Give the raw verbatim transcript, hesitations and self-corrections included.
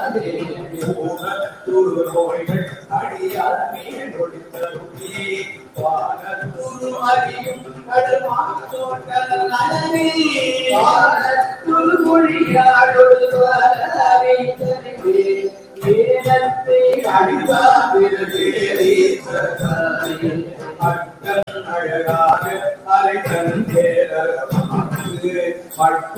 நோய்கள் அடியார் மேல் ஒழித்தருளி வானத்துரு அறியும் கடுமாத்தோட்டல் நலனே வானத்துரு மொழியாடொழுவரை தருவே ஏனத்தை அடிவாபிரதேரே சதாரி அட்டன் அழகாக அரைக்கண் பேரமாக்கு